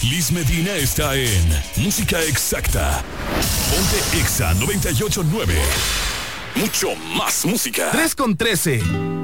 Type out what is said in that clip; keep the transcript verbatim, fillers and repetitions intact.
Liz Medina está en Música Exacta. Ponte Exa noventa y ocho punto nueve. Mucho más música. tres con trece.